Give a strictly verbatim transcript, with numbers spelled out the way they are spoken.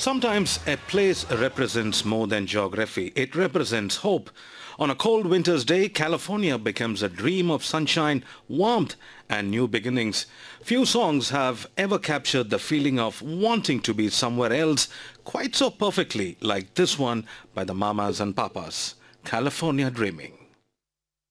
Sometimes a place represents more than geography. It represents hope. On a cold winter's day, California becomes a dream of sunshine, warmth, and new beginnings. Few songs have ever captured the feeling of wanting to be somewhere else quite so perfectly like this one by the Mamas and Papas, California Dreaming.